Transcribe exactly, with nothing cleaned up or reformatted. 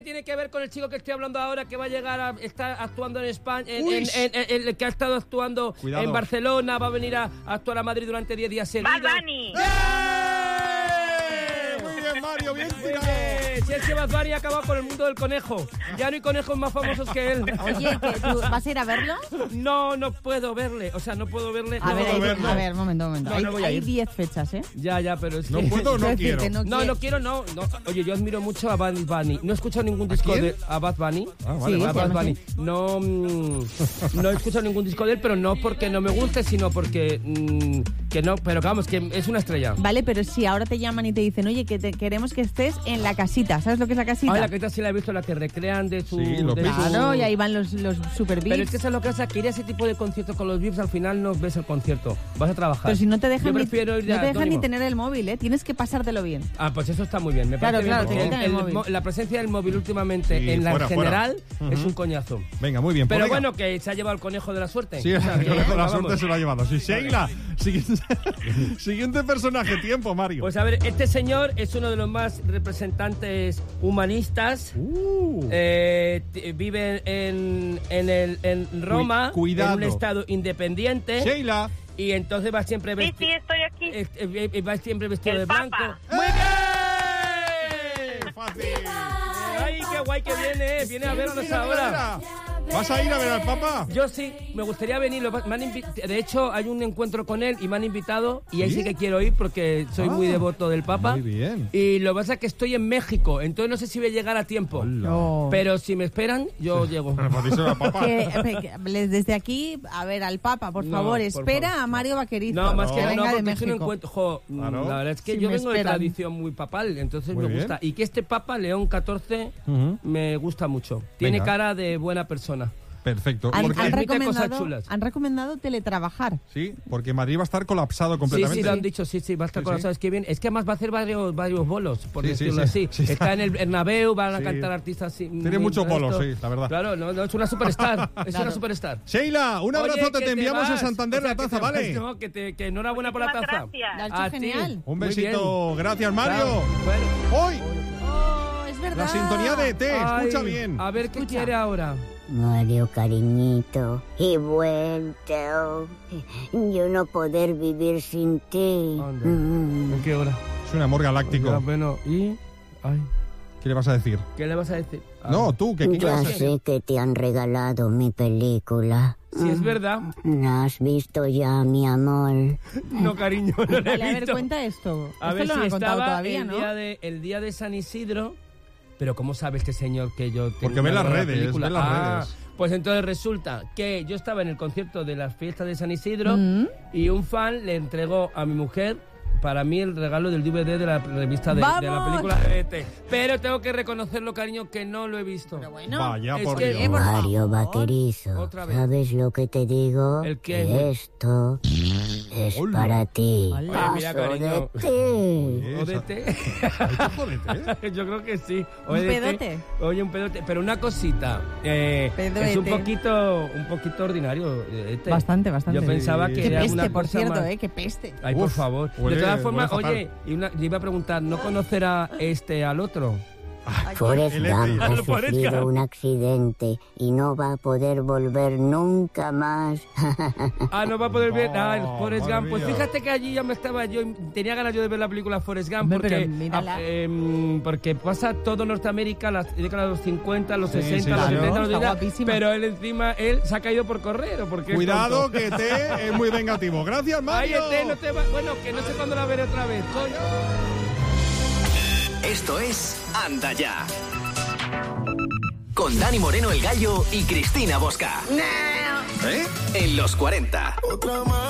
Tiene que ver con el chico que estoy hablando ahora, que va a llegar a estar actuando en España, en, en, en, en, en, que ha estado actuando Cuidado. en Barcelona, va a venir a, a actuar a Madrid durante diez días seguidos. ¡Bad Bunny! ¡Eh! Muy bien, Mario, bien tirado. Si es que Bad Bunny ha acabado con el mundo del conejo. Ya no hay conejos más famosos que él. Oye, ¿tú vas a ir a verlo? No, no puedo verle. O sea, no puedo verle. A no ver, puedo hay, verlo. a ver, momento, momento. No, hay, no voy a hay ir. diez fechas, ¿eh? Ya, ya, pero es No que... puedo o no quiero. No, No, no quiero, no, no. Oye, yo admiro mucho a Bad Bunny. No he escuchado ningún disco quién? de... A Bad Bunny. Ah, vale, Sí, A vale. Bad sí. Bunny. No, mm, no he escuchado ningún disco de él, pero no porque no me guste, sino porque... mm, que no, pero vamos, que es una estrella. Vale, pero si ahora te llaman y te dicen, oye, que te queremos que estés en la casita. ¿Sabes lo que es la casita? Ah, la casita sí la he visto, la que recrean de su... Sí, los de Beatles. su- Claro, y ahí van los, los super Pero beats. es que eso es lo que pasa, que ir a ese tipo de conciertos con los V I Ps al final no ves el concierto, vas a trabajar. Pero si no te dejan, Yo ni, prefiero ir no de te dejan ni anónimo. tener el móvil, ¿eh? Tienes que pasártelo bien. Ah, pues eso está muy bien, me Claro, parece claro, bien, te porque quitan el- el el móvil. mo- la presencia del móvil últimamente Sí, en la fuera, general fuera. es Ujú. un coñazo. Venga, muy bien. Pero pues venga. bueno, que se ha llevado el conejo de la suerte. Sí, O sea, el que, conejo de la vamos. suerte se lo ha llevado. Sí, Sheila. Siguiente, siguiente personaje, tiempo, Mario. Pues a ver, este señor es uno de los más representantes humanistas. Uh. Eh, t- vive en, en, el, en Roma, Cu- cuidado. en un estado independiente. Sheila. Y entonces va siempre Sí, vestido. sí, estoy aquí. Eh, eh, va siempre vestido El de blanco. Papa. ¡Muy bien! Fácil. ¡Ay, qué guay que viene! Viene a vernos Mira, ahora. mira. ¿Vas a ir a ver al Papa? Yo sí, me gustaría venir. lo- me han invi- de hecho, hay un encuentro con él y me han invitado. Y ahí ¿Sí? sí que quiero ir porque soy Ah, muy devoto del Papa. muy bien. Y lo que pasa es que estoy en México, entonces no sé si voy a llegar a tiempo. No. Pero si me esperan, yo llego. Pero para díselo al Papa. Que, que- les- desde aquí, a ver, al Papa, por No, favor, por espera favor. a Mario Vaquerizo. No, más que no, venga de porque es un México. encuentro. Jo, mm, Claro. la verdad es que Sí, yo me vengo de esperan. tradición muy papal, entonces Muy me bien. gusta. Y que este Papa, León catorce, Ujú. me gusta mucho. Tiene Venga. cara de buena persona. Perfecto. Han, Porque, han Permite cosas recomendado, chulas. han recomendado teletrabajar. sí, porque Madrid va a estar colapsado Sí, completamente. sí, lo han dicho, sí, sí, va a estar Sí, con sí. ¿sabes qué bien? Es que además va a hacer varios, varios bolos, por Sí, sí, decirlo sí. así. Sí, sí. Está en el Bernabéu, van a Sí. cantar artistas así. Tiene muy- muchos esto. bolos, sí, la verdad. Claro, no, no, es una superstar, es Claro. una superstar. Sheila, un Oye, abrazote, que te enviamos vas. a Santander O sea, la que taza, te vas, ¿vale? No, que, te, que enhorabuena por la Muchísimas taza. gracias. Lo has A hecho ti. genial. Un Muy besito. bien. Gracias, Mario. Claro. Bueno, Hoy, Oh, es verdad. la sintonía de E T, escucha ay, bien. A ver qué Escucha. quiere ahora. Mario, cariñito, he vuelto. Yo no poder vivir sin ti. Anda. Mm. ¿En qué hora? Es un amor Ya, galáctico. bueno, y... Ay, ¿Qué le vas a decir? ¿qué le vas a decir? Ah, No, tú, ¿qué, qué Ya vas a decir? sé que te han regalado mi película. Si es verdad. ¿La has visto ya, mi amor? No, cariño, no la he Vale, a ver, visto. cuenta esto. A esto ver lo si han contado estaba todavía, el, ¿no? día de, el día de San Isidro. Pero ¿cómo sabe este señor que yo tengo Porque ve una las buena redes, película? ve las Ah, redes. Pues entonces resulta que yo estaba en el concierto de las fiestas de San Isidro Mm. y un fan le entregó a mi mujer para mí el regalo del D V D de la revista de, de la ¡Vamos! película de E T. Pero tengo que reconocerlo, cariño, que no lo he visto. Pero bueno. Vaya, es por que- Dios. Eh, por Mario favor. Vaquerizo, Otra vez. ¿sabes lo que te digo? ¿El qué? Que esto es Hola. para ti. Hola. Oye, mira, Paso cariño. de ti. ¿O de Esa- té? ¿Hay cojolete, eh? Yo creo que sí. O ¿Un de té. pedote? Oye, un pedote. Pero una cosita. eh, Pedoete. es un poquito, un poquito ordinario. eh, este. Bastante, bastante. Yo pensaba que Qué era peste, una por cosa cierto, más- ¿eh? Qué peste. Ay, por Uf, favor. huele- de todas formas, huele fatal. oye, y una, yo iba a preguntar, ¿no conocerá este al otro? Forrest El Gump Ete. ha El Forrest sufrido Gump. un accidente y no va a poder volver nunca más. Ah, no va a poder ver. Ah, el Oh, Forrest madre Gump. Pues mía. fíjate que allí ya me estaba yo. Tenía ganas yo de ver la película Forrest Gump Hombre, porque, pero mírala. ah, em, porque pasa todo Norteamérica, las décadas de los cincuenta, los Sí, sesenta, sí, los sí. setenta, los Está ochenta. guapísima. Pero él encima, él se ha caído por correr o porque es Cuidado, tonto. que T es muy vengativo. Gracias, Ay, Mario. este no te va. Bueno, que no sé cuándo la veré otra vez. Coño. Esto es Anda Ya. Con Dani Moreno el Gallo y Cristina Bosca. ¿Eh? En los cuarenta. Otra más.